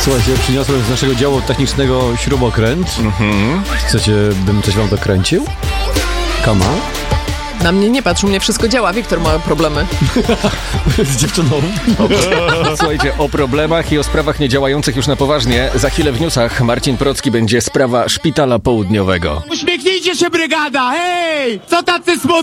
Słuchajcie, przyniosłem z naszego działu technicznego śrubokręt. Chcecie, bym coś wam dokręcił? Kama? Na mnie nie patrz, u mnie wszystko działa. Wiktor ma problemy. Z dziewczyną. Słuchajcie, o problemach i o sprawach niedziałających już na poważnie. Za chwilę w newsach Marcin Procki będzie sprawa Szpitala Południowego. Uśmiechnijcie się, brygada! Hej! Co tacy smutni?